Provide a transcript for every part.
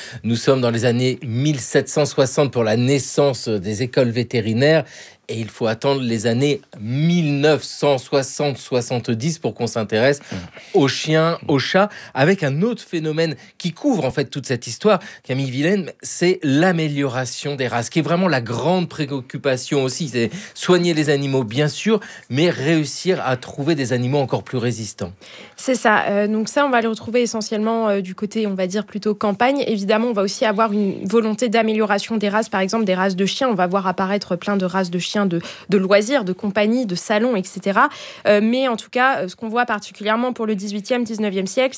Nous sommes dans les années 1760 pour la naissance des écoles vétérinaires. Et il faut attendre les années 1960-70 pour qu'on s'intéresse aux chiens, aux chats, avec un autre phénomène qui couvre en fait toute cette histoire, Camille Vilaine, c'est l'amélioration des races, qui est vraiment la grande préoccupation aussi. C'est soigner les animaux, bien sûr, mais réussir à trouver des animaux encore plus résistants. C'est ça. Donc ça, on va le retrouver essentiellement du côté, on va dire, plutôt campagne. Évidemment, on va aussi avoir une volonté d'amélioration des races, par exemple des races de chiens. On va voir apparaître plein de races de chiens de loisirs, de compagnie, de salons, etc. Mais en tout cas, ce qu'on voit particulièrement pour le 18e, 19e siècle,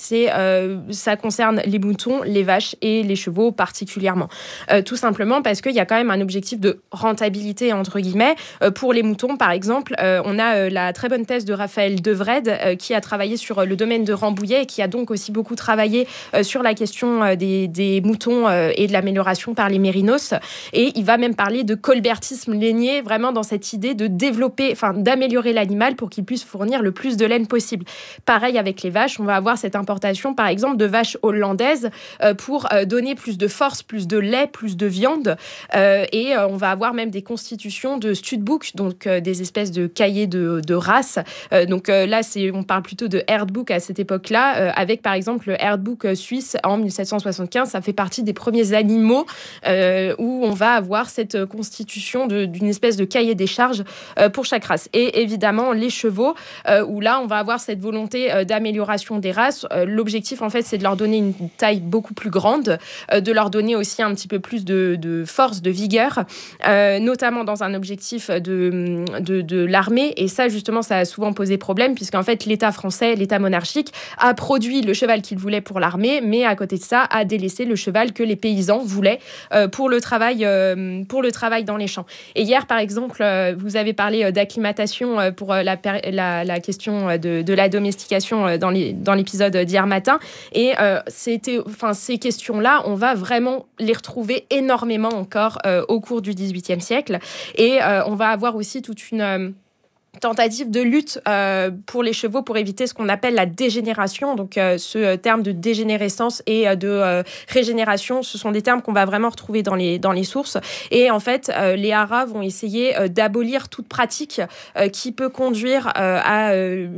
ça concerne les moutons, les vaches et les chevaux particulièrement. Tout simplement parce qu'il y a quand même un objectif de rentabilité, entre guillemets. Pour les moutons, par exemple, on a la très bonne thèse de Raphaël Devrede qui a travaillé sur le domaine de Rambouillet et qui a donc aussi beaucoup travaillé sur la question des moutons et de l'amélioration par les mérinos. Et il va même parler de colbertisme lainier, vraiment dans cette idée de développer, d'améliorer l'animal pour qu'il puisse fournir le plus de laine possible. Pareil avec les vaches, on va avoir cette importation, par exemple, de vaches hollandaises pour donner plus de force, plus de lait, plus de viande. Et on va avoir même des constitutions de studbook, donc des espèces de cahiers de race. Donc là, on parle plutôt de herdbook à cette époque-là, avec par exemple le herdbook suisse en 1775. Ça fait partie des premiers animaux où on va avoir cette constitution d'une espèce de cahier des charges pour chaque race. Et évidemment, les chevaux, où là, on va avoir cette volonté d'amélioration des races. L'objectif, en fait, c'est de leur donner une taille beaucoup plus grande, de leur donner aussi un petit peu plus de force, de vigueur, notamment dans un objectif de l'armée. Et ça, justement, ça a souvent posé problème, puisqu'en fait, l'État français, l'État monarchique, a produit le cheval qu'il voulait pour l'armée, mais à côté de ça, a délaissé le cheval que les paysans voulaient pour le travail dans les champs. Et hier, par exemple, vous avez parlé d'acclimatation pour la question de la domestication dans l'épisode d'hier matin. Et ces questions-là, on va vraiment les retrouver énormément encore au cours du XVIIIe siècle. Et on va avoir aussi toute une tentative de lutte pour les chevaux pour éviter ce qu'on appelle la dégénération. Donc, ce terme de dégénérescence et de régénération, ce sont des termes qu'on va vraiment retrouver dans les sources. Et en fait, les haras vont essayer d'abolir toute pratique qui peut conduire à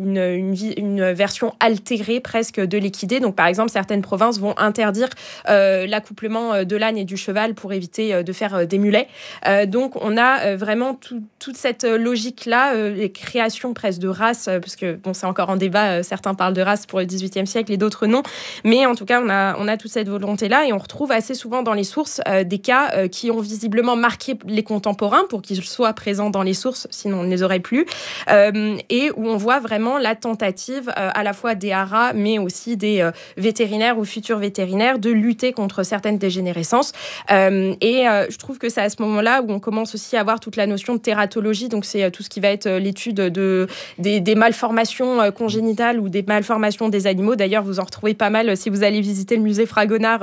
une version altérée presque de l'équidé. Donc, par exemple, certaines provinces vont interdire l'accouplement de l'âne et du cheval pour éviter de faire des mulets. Donc, on a vraiment toute cette logique-là, les créations presque de races, parce que c'est encore en débat, certains parlent de races pour le XVIIIe siècle et d'autres non, mais en tout cas on a toute cette volonté-là et on retrouve assez souvent dans les sources des cas qui ont visiblement marqué les contemporains pour qu'ils soient présents dans les sources, sinon on ne les aurait plus, et où on voit vraiment la tentative à la fois des haras mais aussi des vétérinaires ou futurs vétérinaires de lutter contre certaines dégénérescences, et je trouve que c'est à ce moment-là où on commence aussi à avoir toute la notion de tératologie, donc c'est tout ce qui va être l'étude des malformations congénitales ou des malformations des animaux. D'ailleurs, vous en retrouvez pas mal si vous allez visiter le musée Fragonard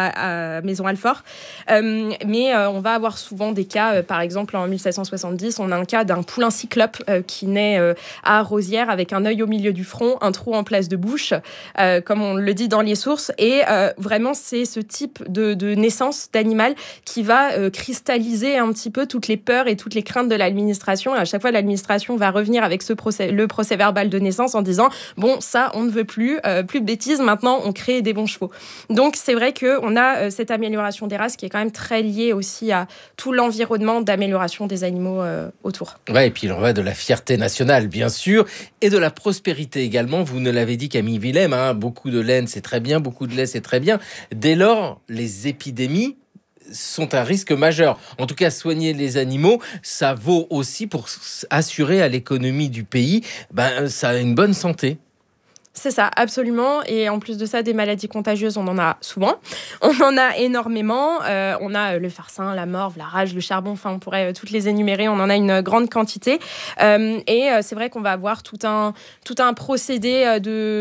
à Maison-Alfort. Mais on va avoir souvent des cas, par exemple en 1770, on a un cas d'un poulain cyclope qui naît à Rosières avec un œil au milieu du front, un trou en place de bouche, comme on le dit dans les sources. Et vraiment, c'est ce type de naissance d'animal qui va cristalliser un petit peu toutes les peurs et toutes les craintes de l'administration. Et à chaque fois, l'administration va revenir avec le procès verbal de naissance en disant bon, ça on ne veut plus de bêtises, maintenant on crée des bons chevaux. Donc c'est vrai qu'on a cette amélioration des races qui est quand même très liée aussi à tout l'environnement d'amélioration des animaux autour. Ouais, et puis il en va de la fierté nationale bien sûr et de la prospérité également. Vous ne l'avez dit, Camille Willem, beaucoup de laine c'est très bien, beaucoup de lait c'est très bien. Dès lors, les épidémies sont un risque majeur. En tout cas, soigner les animaux, ça vaut aussi pour assurer à l'économie du pays, ça a une bonne santé. C'est ça, absolument. Et en plus de ça, des maladies contagieuses, on en a souvent. On en a énormément. On a le farcin, la morve, la rage, le charbon. Enfin, on pourrait toutes les énumérer. On en a une grande quantité. Et c'est vrai qu'on va avoir tout un procédé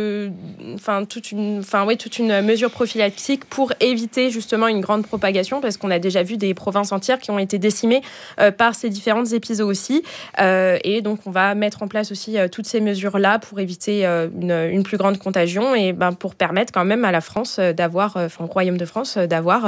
toute une mesure prophylactique pour éviter justement une grande propagation, parce qu'on a déjà vu des provinces entières qui ont été décimées par ces différentes épizooties. Et donc, on va mettre en place aussi toutes ces mesures-là pour éviter une plus grande contagion et pour permettre quand même à la France d'avoir, au Royaume de France, d'avoir